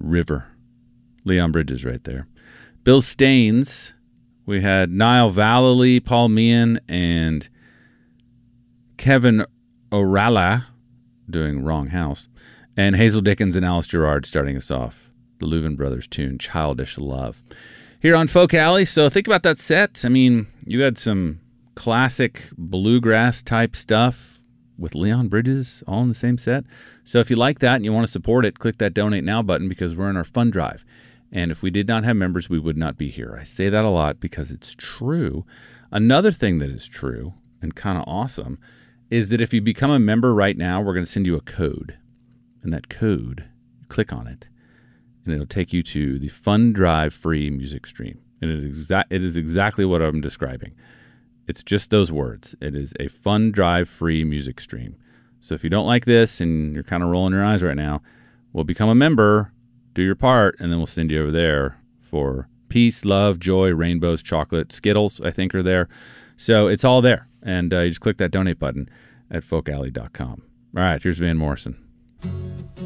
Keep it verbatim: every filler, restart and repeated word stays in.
River. Leon Bridges right there. Bill Staines. We had Niall Vallely, Paul Meehan, and Kevin O'Ralla doing Wrong House. And Hazel Dickens and Alice Gerrard starting us off. The Louvin Brothers tune, Childish Love. Here on Folk Alley, so think about that set. I mean, you had some classic bluegrass type stuff with Leon Bridges all in the same set. So if you like that and you want to support it, click that Donate Now button because we're in our fund drive. And if we did not have members, we would not be here. I say that a lot because it's true. Another thing that is true and kind of awesome is that if you become a member right now, we're going to send you a code. And that code, click on it, and it'll take you to the Fund Drive free music stream. And it is, exa- it is exactly what I'm describing. It's just those words. It is a Fund Drive free music stream. So if you don't like this and you're kind of rolling your eyes right now, well, become a member, do your part, and then we'll send you over there for peace, love, joy, rainbows, chocolate, Skittles, I think, are there. So it's all there. And uh, you just click that donate button at folk alley dot com. All right, here's Van Morrison.